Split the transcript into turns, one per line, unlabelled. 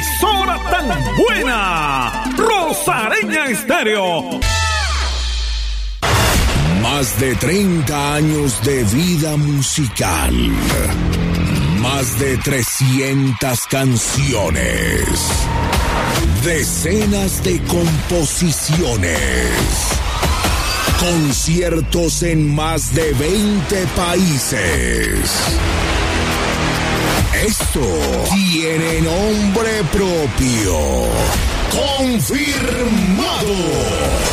emisora tan buena! Rosareña Estéreo.
Más de 30 años de vida musical. Más de 300 canciones. Decenas de composiciones. Conciertos en más de 20 países. Esto tiene nombre propio. ¡Confirmado!